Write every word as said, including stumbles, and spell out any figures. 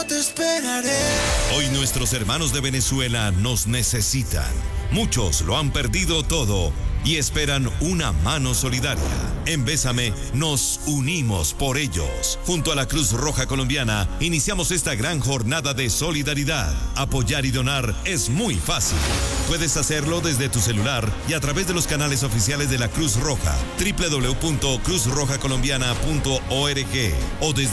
te esperaré. Hoy nuestros hermanos de Venezuela nos necesitan. Muchos lo han perdido todo y esperan una mano solidaria. En Bésame nos unimos por ellos. Junto a la Cruz Roja Colombiana iniciamos esta gran jornada de solidaridad. Apoyar y donar es muy fácil. Puedes hacerlo desde tu celular y a través de los canales oficiales de la Cruz Roja, doble u doble u doble u punto cruz roja colombiana punto org o desde